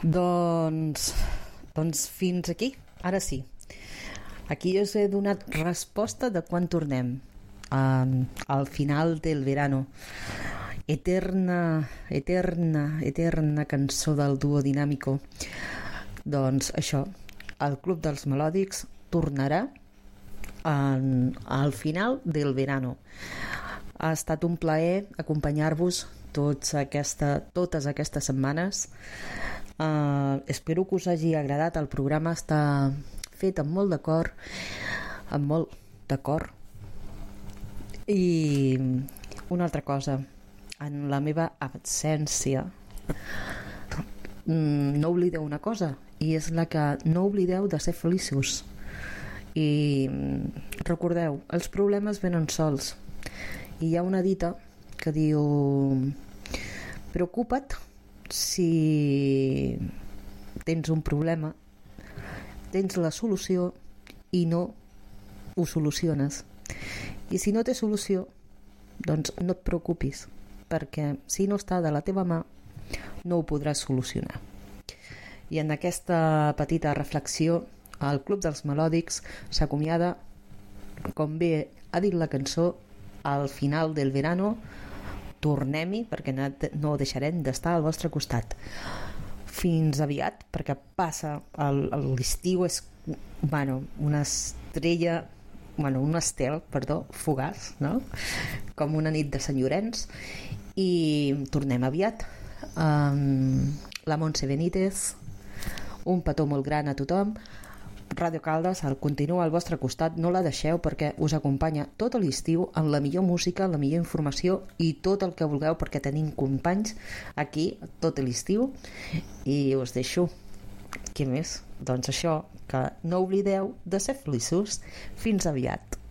Doncs fins aquí, ara sí. Aquí us he donat resposta de quan tornem. Al final del verano. Eterna cançó del duo Dinàmico. Doncs això, el Club dels Melòdics tornarà al final del verano. Ha estat un plaer acompanyar-vos totes aquestes setmanes. Espero que us hagi agradat. El programa està fet amb molt de cor, i una altra cosa, en la meva absència no oblideu una cosa, i és la que no oblideu de ser feliços. I recordeu, els problemes venen sols, i hi ha una dita que diu: preocupa't si tens un problema, tens la solució i no ho soluciones. I si no té solució, doncs no et preocupis, perquè si no està de la teva mà no ho podràs solucionar. I en aquesta petita reflexió, el Club dels Melòdics s'acomiada, com bé ha dit la cançó, al final del verano. Tornem-hi, perquè no deixarem d'estar al vostre costat. Fins aviat, perquè passa l'estiu, és un estel fugaç, no? Com una nit de Sant Llorenç. I tornem aviat. La Montse Benítez, un petó molt gran a tothom. Ràdio Caldes continua al vostre costat, no la deixeu, perquè us acompanya tot l'estiu amb la millor música, la millor informació i tot el que vulgueu, perquè tenim companys aquí tot l'estiu. I us deixo, què més? Doncs això, que no oblideu de ser feliços. Fins aviat.